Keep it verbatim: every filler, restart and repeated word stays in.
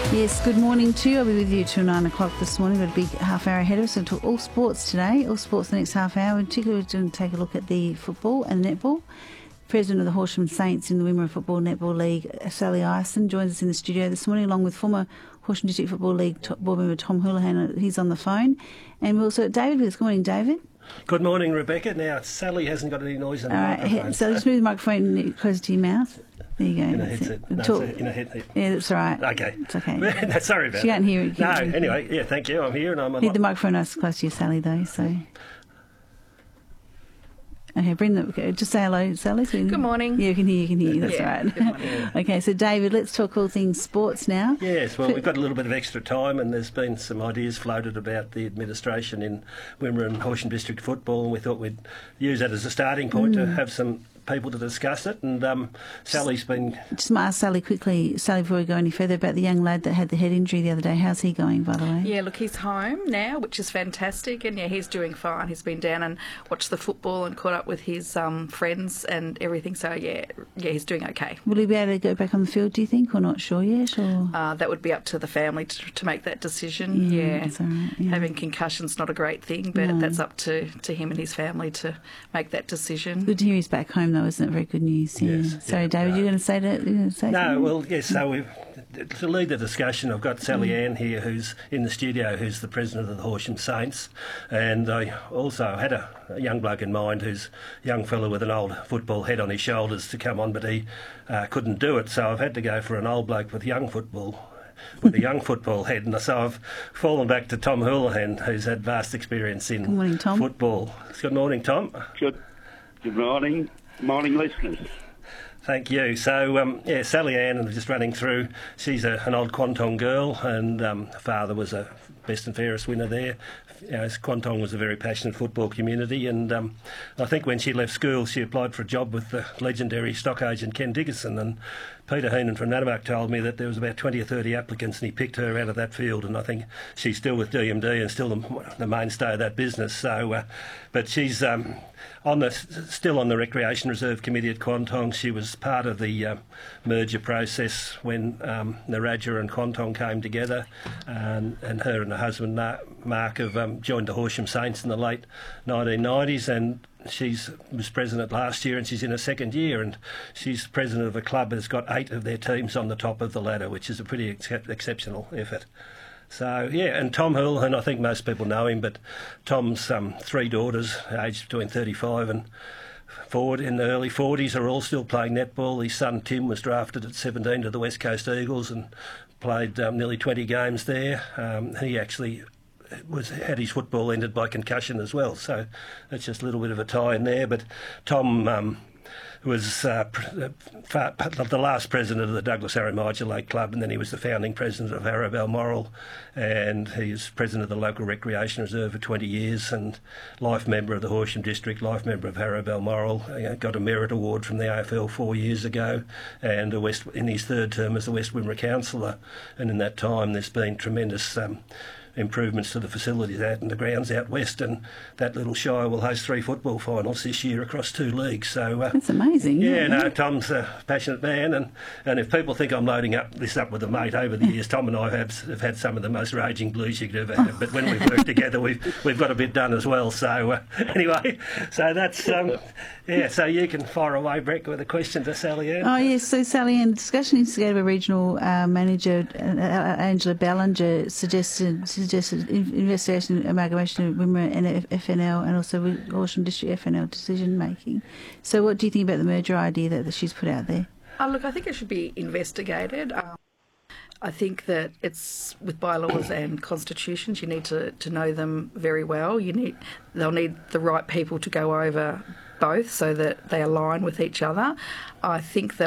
Yes, good morning to you. I'll be with you till nine o'clock this morning. We've got a big half hour ahead of us. We'll talk all sports today, all sports the next half hour. In particular, we're going to take a look at the football and netball. President of the Horsham Saints in the Wimmera Football Netball League, Sally Ison, joins us in the studio this morning, along with former Horsham District Football League board member Tom Houlihan. He's on the phone. And we're also at David with us. Good morning, David. Good morning, Rebecca. Now, Sally hasn't got any noise in the All right, microphone. so just move the microphone closer to your mouth. There you go. In a headset. No, Talk. it's a, in a headset. Yeah, that's all right. Okay. It's okay. No, sorry about She can't that. hear it. No, anyway, yeah, thank you. I'm here and I'm a Need lot... the microphone nice and close to you, Sally, though, so... Okay, bring the... Just say hello, Sally. So Good morning. Yeah, we can hear you, can hear you, that's Yeah, right. good morning. Okay, so David, let's talk all things sports now. Yes, well, we've got a little bit of extra time and there's been some ideas floated about the administration in Wimmera and Horsham District Football, and we thought we'd use that as a starting point mm. to have some people to discuss it. And um, Sally's been... Just might ask Sally quickly, Sally, before we go any further, about the young lad that had the head injury the other day. How's he going, by the way? Yeah, look, he's home now, which is fantastic, and yeah, he's doing fine. He's been down and watched the football and caught up with his um, friends and everything, so yeah, yeah, he's doing okay. Will he be able to go back on the field, do you think, or not sure yet? Or uh, that would be up to the family to, to make that decision. Yeah, yeah. that's all right, yeah. Having concussion's not a great thing, but No. that's up to, to him and his family to make that decision. Good to hear he's back home, though, isn't it? Very good news. Yeah. Yes, Sorry, yeah, David, no. you're going to say that? You're going to say No, something? well, yes, so we've... To lead the discussion, I've got Sally Mm. Ann here, who's in the studio, who's the president of the Horsham Saints, and I also had a, a young bloke in mind who's a young fellow with an old football head on his shoulders to come on, but he uh, couldn't do it, so I've had to go for an old bloke with young football with a young football head, and so I've fallen back to Tom Houlihan, who's had vast experience in Good morning, Tom. football. Good morning, Tom. Good, good morning, morning listeners. Thank you. So, um, yeah, Sally Ann, and just running through, she's a, an old Quantong girl, and um, her father was a best and fairest winner there. You know, Quantong was a very passionate football community, and um, I think when she left school, she applied for a job with the legendary stock agent Ken Dickerson, and Peter Heenan from Nanamuck told me that there was about twenty or thirty applicants, and he picked her out of that field, and I think she's still with D M D and still the, the mainstay of that business. So, uh, but she's um, on the still on the Recreation Reserve Committee at Quantong. She was part of the uh, merger process when um, Naraja and Quantong came together, and, and her and her husband Mark have um, joined the Horsham Saints in the late nineteen nineties, and she's was president last year, and she's in her second year, and she's president of a club that's got eight of their teams on the top of the ladder, which is a pretty ex- exceptional effort. So, yeah, and Tom Houlihan, I think most people know him, but Tom's um, three daughters, aged between thirty-five and forward in the early forties, are all still playing netball. His son Tim was drafted at seventeen to the West Coast Eagles and played um, nearly twenty games there. Um, he actually was had his football ended by concussion as well, so that's just a little bit of a tie in there. But Tom um, was uh, pr- far, the last president of the Douglas Arrow Lake Club, and then he was the founding president of Arrow Balmoral, and he was president of the local recreation reserve for twenty years, and life member of the Horsham District, life member of Arrow Balmoral. He got a merit award from the A F L four years ago, and a West in his third term as the West Wimmera councillor. And in that time, there's been tremendous Um, improvements to the facilities out and the grounds out west, and that little shire will host three football finals this year across two leagues. So uh, That's amazing. Yeah, isn't it? no, Tom's a passionate man, and, and if people think I'm loading up this up with a mate over the years, Tom and I have have had some of the most raging blues you could ever have. But when we've worked together, we've we've got a bit done as well. So uh, anyway, so that's um, yeah. So you can fire away, Brett, with a question to Sally Ann. Oh, yes. So, Sally Ann, discussion instigated by regional uh, manager uh, Angela Ballinger suggested suggested in- investigation and amalgamation of Wimmera and F N L, and also with Horsham District F N L decision making. So, what do you think about the merger idea that, that she's put out there? Uh, look, I think it should be investigated. Um, I think that it's with bylaws and constitutions, you need to, to know them very well. You need they'll need the right people to go over both so that they align with each other. I think that